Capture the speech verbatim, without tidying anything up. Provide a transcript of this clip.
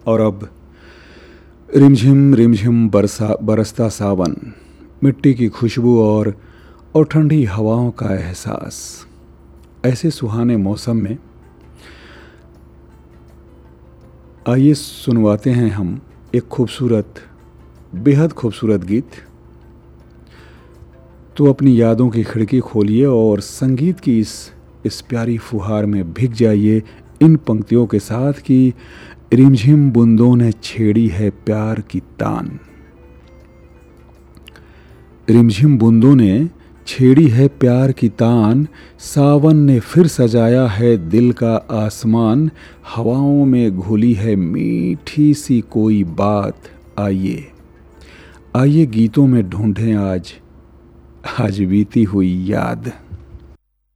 और अब रिमझिम रिमझिम बरसा बरसता सावन, मिट्टी की खुशबू और और ठंडी हवाओं का एहसास। ऐसे सुहाने मौसम में आइए सुनवाते हैं हम एक खूबसूरत, बेहद खूबसूरत गीत। तो अपनी यादों की खिड़की खोलिए और संगीत की इस इस प्यारी फुहार में भीग जाइए इन पंक्तियों के साथ कि रिमझिम बूंदों ने छेड़ी है प्यार की तान। रिमझिम बूंदों ने छेड़ी है प्यार की तान, सावन ने फिर सजाया है दिल का आसमान, हवाओं में घुली है मीठी सी कोई बात। आइए आइए गीतों में ढूंढें आज आज बीती हुई याद।